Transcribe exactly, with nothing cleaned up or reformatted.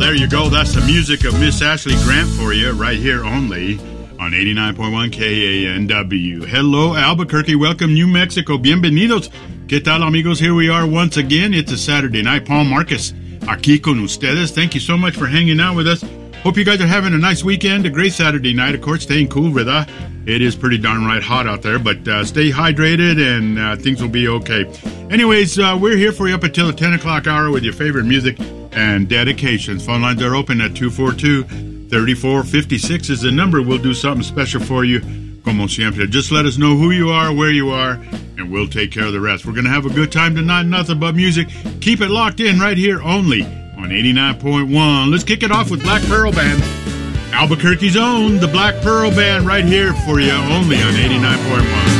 there you go. That's the music of Miss Ashley Grant for you right here only on eighty-nine point one K A N W. Hello, Albuquerque. Welcome, New Mexico. Bienvenidos. ¿Qué tal, amigos? Here we are once again. It's a Saturday night. Paul Marcus, aquí con ustedes. Thank you so much for hanging out with us. Hope you guys are having a nice weekend, a great Saturday night. Of course, staying cool, ¿verdad? It is pretty darn right hot out there, but uh, stay hydrated and uh, things will be okay. Anyways, uh, we're here for you up until the ten o'clock hour with your favorite music and dedications. Phone lines are open at two four two, three four five six is the number. We'll do something special for you, como siempre. Just let us know who you are, where you are, and we'll take care of the rest. We're going to have a good time tonight, nothing but music. Keep it locked in right here only on eighty-nine point one. Let's kick it off with Black Pearl Band. Albuquerque's own, the Black Pearl Band, right here for you only on eighty-nine point one.